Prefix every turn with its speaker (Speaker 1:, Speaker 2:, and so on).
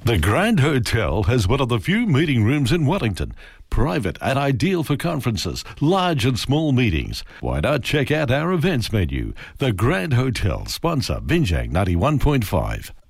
Speaker 1: The Grand Hotel has one of the few meeting rooms in Wellington. Private and ideal for conferences, large and small meetings. Why not check out our events menu? The Grand Hotel, sponsor Binjang 91.5.